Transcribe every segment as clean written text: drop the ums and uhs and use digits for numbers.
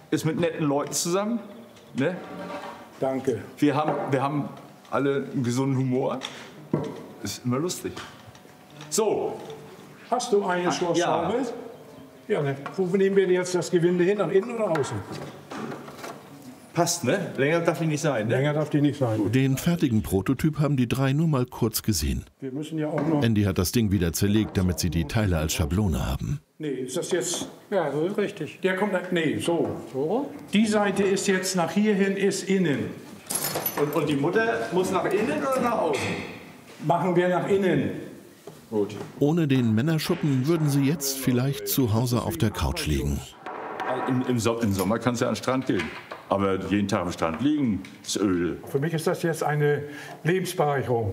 ist mit netten Leuten zusammen. Ne? Danke. Wir haben alle einen gesunden Humor. Ist immer lustig. So. Hast du einen Schloss ja. Sauber? Ja, ne? Wo nehmen wir jetzt das Gewinde hin? Nach innen oder außen? Passt, ne? Länger darf die nicht sein, ne? Länger darf die nicht sein. Den fertigen Prototyp haben die drei nur mal kurz gesehen. Wir müssen ja auch noch... Andy hat das Ding wieder zerlegt, damit sie die Teile als Schablone haben. Nee, ist das jetzt... Ja, so ist richtig. Der kommt... Nee, so. So? Die Seite ist jetzt nach hierhin, ist innen. Und die Mutter muss nach innen oder nach außen? Machen wir nach innen. Gut. Ohne den Männerschuppen würden sie jetzt vielleicht zu Hause auf der Couch liegen. Im Sommer kannst du ja an den Strand gehen. Aber jeden Tag am Strand liegen ist öde. Für mich ist das jetzt eine Lebensbereicherung.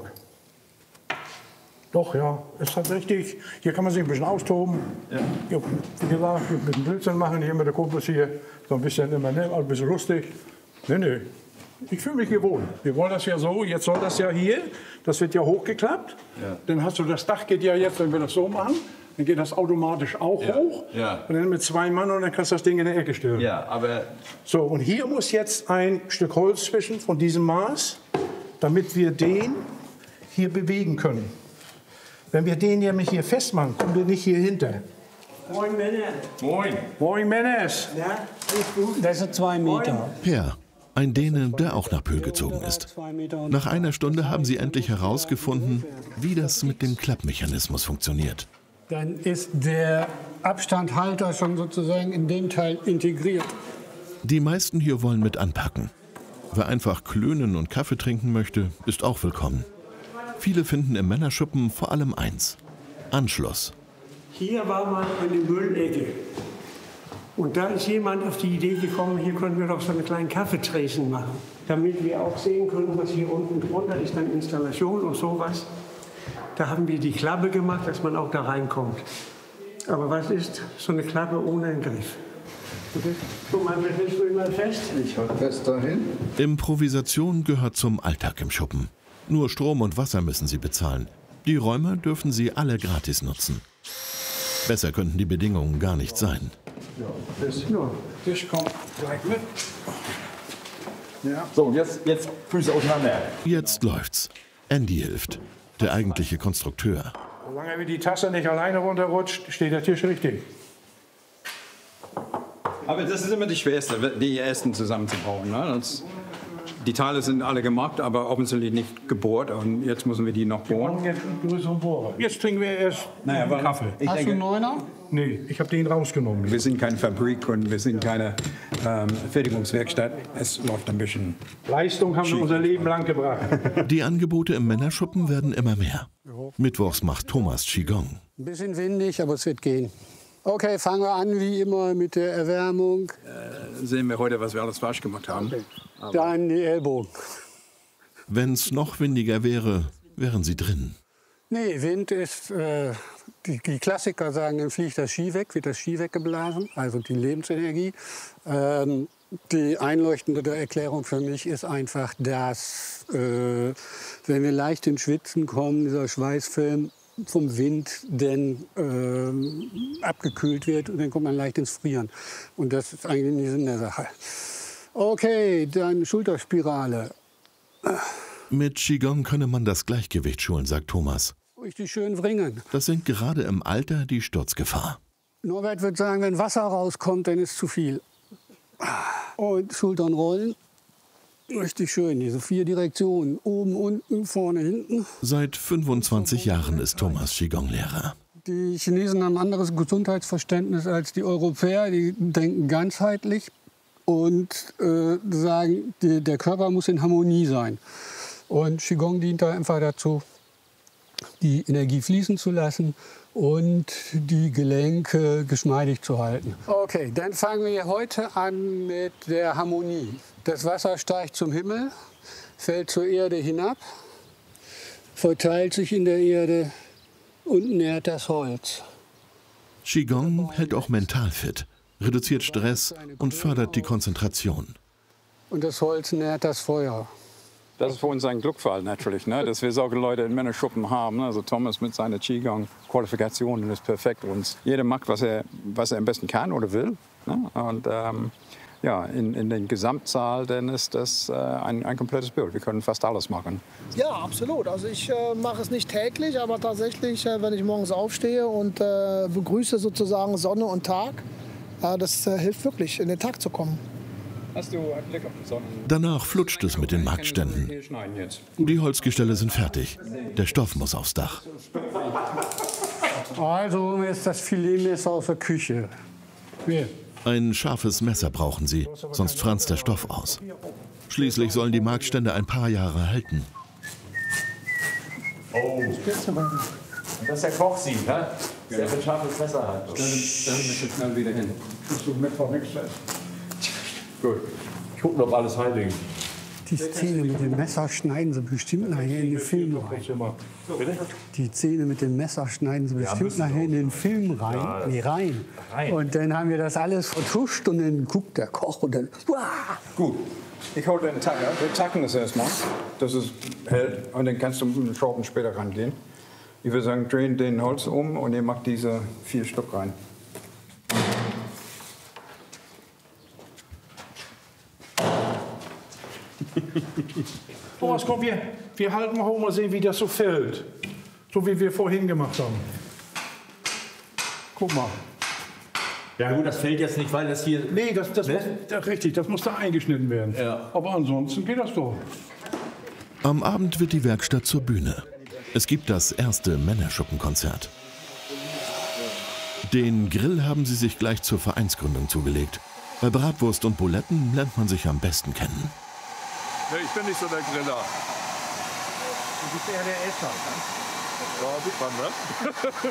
Doch, ja, ist das richtig. Hier kann man sich ein bisschen austoben. Ja. Ja, wie gesagt, ein bisschen Blödsinn machen hier mit der Kumpels hier. So ein bisschen immer, ne, ein bisschen lustig. Nee. Ich fühle mich hier wohl. Wir wollen das ja so, jetzt soll das ja hier, das wird ja hochgeklappt. Ja. Dann hast du, das Dach geht ja jetzt, wenn wir das so machen, dann geht das automatisch auch hoch. Ja. Und dann mit 2 Mann und dann kannst du das Ding in der Ecke stellen. Ja, aber... So, und hier muss jetzt ein Stück Holz zwischen von diesem Maß, damit wir den hier bewegen können. Wenn wir den nämlich hier festmachen, kommen wir nicht hier hinter. Moin Männer. Moin. Moin Männers. Ja, alles gut? Das sind 2 Meter. Per, ein Däne, der auch nach Pöhl gezogen ist. Nach einer Stunde haben sie endlich herausgefunden, wie das mit dem Klappmechanismus funktioniert. Dann ist der Abstandhalter schon sozusagen in dem Teil integriert. Die meisten hier wollen mit anpacken. Wer einfach klönen und Kaffee trinken möchte, ist auch willkommen. Viele finden im Männerschuppen vor allem eins: Anschluss. Hier war mal eine Müllecke. Und da ist jemand auf die Idee gekommen, hier können wir doch so einen kleinen Kaffeetresen machen. Damit wir auch sehen können, was hier unten drunter ist, dann Installation und sowas. Da haben wir die Klappe gemacht, dass man auch da reinkommt. Aber was ist so eine Klappe ohne einen Griff? Okay. Guck mal, hältst du immer fest? Ich halte fest dahin. Improvisation gehört zum Alltag im Schuppen. Nur Strom und Wasser müssen sie bezahlen. Die Räume dürfen sie alle gratis nutzen. Besser könnten die Bedingungen gar nicht sein. Ja, Tisch kommt gleich mit. Ja. So, jetzt Füße auseinander. Jetzt läuft's. Andy hilft, der eigentliche Konstrukteur. Solange die Tasse nicht alleine runterrutscht, steht der Tisch richtig. Aber das ist immer die schwerste, die ersten zusammenzubauen. Ne? Die Teile sind alle gemacht, aber offensichtlich nicht gebohrt. Und jetzt müssen wir die noch bohren. Jetzt trinken wir erst einen Kaffee. Hast du einen 9er? Nee, ich habe den rausgenommen. Wir sind keine Fabrik und wir sind keine Fertigungswerkstatt. Es läuft ein bisschen. Leistung haben wir unser Leben lang gebracht. Die Angebote im Männerschuppen werden immer mehr. Mittwochs macht Thomas Qigong. Ein bisschen windig, aber es wird gehen. Okay, fangen wir an wie immer mit der Erwärmung. Sehen wir heute, was wir alles falsch gemacht haben. Okay. Dann die Ellbogen. Wenn's noch windiger wäre, wären sie drin. Nee, Wind ist, die Klassiker sagen, dann fliegt das Ski weg, wird das Ski weggeblasen, also die Lebensenergie. Die einleuchtende Erklärung für mich ist einfach, dass, wenn wir leicht ins Schwitzen kommen, dieser Schweißfilm vom Wind dann abgekühlt wird und dann kommt man leicht ins Frieren. Und das ist eigentlich nicht Sinn der Sache. Okay, dann Schulterspirale. Mit Qigong könne man das Gleichgewicht schulen, sagt Thomas. Richtig schön wringen. Das senkt gerade im Alter die Sturzgefahr. Norbert würde sagen, wenn Wasser rauskommt, dann ist zu viel. Und Schultern rollen. Richtig schön, diese 4 Direktionen. Oben, unten, vorne, hinten. Seit 25 Jahren ist Thomas Qigong-Lehrer. Die Chinesen haben ein anderes Gesundheitsverständnis als die Europäer. Die denken ganzheitlich und sagen, der Körper muss in Harmonie sein. Und Qigong dient da einfach dazu, die Energie fließen zu lassen und die Gelenke geschmeidig zu halten. Okay, dann fangen wir heute an mit der Harmonie. Das Wasser steigt zum Himmel, fällt zur Erde hinab, verteilt sich in der Erde und nährt das Holz. Qigong hält auch mental fit, reduziert Stress und fördert die Konzentration. Und das Holz nährt das Feuer. Das ist für uns ein Glückfall natürlich, ne? Dass wir solche Leute in Männerschuppen haben. Also Thomas mit seiner Qigong-Qualifikationen ist perfekt. Und jeder macht, was er am besten kann oder will. Ne? Und ja, in den Gesamtzahl, dann ist das ein komplettes Bild. Wir können fast alles machen. Ja, absolut. Also ich mache es nicht täglich, aber tatsächlich, wenn ich morgens aufstehe und begrüße sozusagen Sonne und Tag, das hilft wirklich, in den Tag zu kommen. Hast du einen Blick auf die Sonne? Danach flutscht es mit den Marktständen. Die Holzgestelle sind fertig. Der Stoff muss aufs Dach. Also jetzt das Filetmesser aus der Küche. Hier. Ein scharfes Messer brauchen sie, sonst franzt der Stoff aus. Schließlich sollen die Marktstände ein paar Jahre halten. Oh, das ist der Kochsieb, ne? Der ein scharfes Messer hat. Dann müssen wir schnell wieder hin. Gut. Ich gucke, ob alles heilig ist. Die Szene mit dem Messer schneiden sie bestimmt nachher in den Film rein. Die Szene mit dem Messer schneiden sie bestimmt nachher in den Film rein. Nee, rein. Und dann haben wir das alles vertuscht und dann guckt der Koch und dann... Gut, ich hole den Tacker. Wir tacken das erstmal. Das ist hält. Und dann kannst du mit dem Schrauben später rangehen. Ich würde sagen, drehen den Holz um und ihr macht diese 4 Stück rein. Thomas, komm, wir halten mal hoch, mal sehen, wie das so fällt. So wie wir vorhin gemacht haben. Guck mal. Ja gut, das fällt jetzt nicht, weil das hier... Nee, das richtig, das muss da eingeschnitten werden. Ja. Aber ansonsten geht das doch. Am Abend wird die Werkstatt zur Bühne. Es gibt das erste Männerschuppenkonzert. Den Grill haben sie sich gleich zur Vereinsgründung zugelegt. Bei Bratwurst und Buletten lernt man sich am besten kennen. Nee, ich bin nicht so der Griller. Du bist eher der Esser. Ja, sieht man, ne?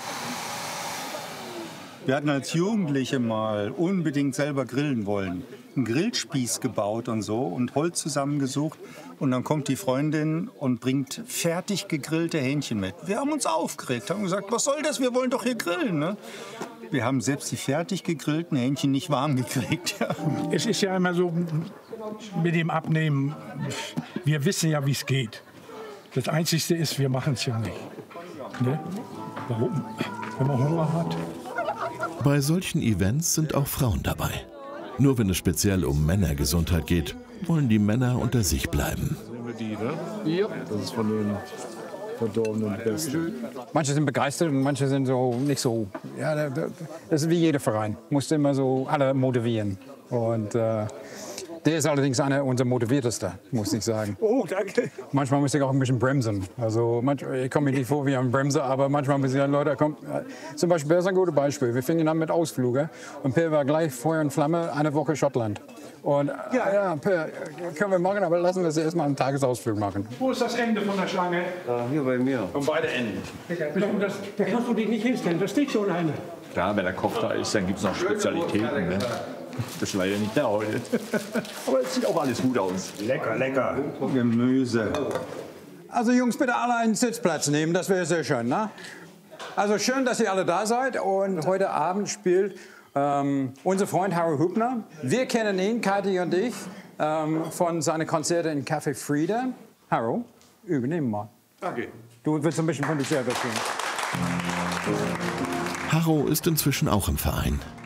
Wir hatten als Jugendliche mal unbedingt selber grillen wollen. Einen Grillspieß gebaut und so und Holz zusammengesucht. Und dann kommt die Freundin und bringt fertig gegrillte Hähnchen mit. Wir haben uns aufgeregt, haben gesagt, was soll das, wir wollen doch hier grillen. Ne? Wir haben selbst die fertig gegrillten Hähnchen nicht warm gekriegt. Ja. Es ist ja immer so mit dem Abnehmen, wir wissen ja, wie es geht. Das Einzige ist, wir machen es ja nicht. Ne? Warum? Wenn man Hunger hat. Bei solchen Events sind auch Frauen dabei. Nur wenn es speziell um Männergesundheit geht, wollen die Männer unter sich bleiben. Sehen wir die, ne? Ja. Das ist von den verdorbenen Besten. Manche sind begeistert und manche sind so nicht so. Ja, das ist wie jeder Verein. Musst immer so alle motivieren. Und der ist allerdings einer unserer motiviertester, muss ich sagen. Oh, danke. Manchmal muss ich auch ein bisschen bremsen. Also ich komme mir nicht vor wie ein Bremser, aber manchmal müssen ja Leute kommen. Zum Beispiel, das ist ein gutes Beispiel. Wir fingen an mit Ausflügen und Per war gleich Feuer und Flamme, eine Woche Schottland. Und ja, Per, können wir machen, aber lassen wir es erstmal einen Tagesausflug machen. Wo ist das Ende von der Schlange? Hier bei mir. Und beide Enden. Da kannst du dich nicht hinstellen, da steht schon einer. Klar, wenn der Koch da ist, dann gibt es noch Spezialitäten. Ne? Das ist leider nicht da heute. Aber es sieht auch alles gut aus. Lecker, lecker. Gemüse. Also Jungs, bitte alle einen Sitzplatz nehmen, das wäre sehr schön. Ne? Also schön, dass ihr alle da seid. Und heute Abend spielt unser Freund Harry Hübner. Wir kennen ihn, Kathi und ich, von seinen Konzerten in Café Frieda. Harry, übernehmen mal. Danke. Du willst ein bisschen von dir selber erzählen. Harro ist inzwischen auch im Verein.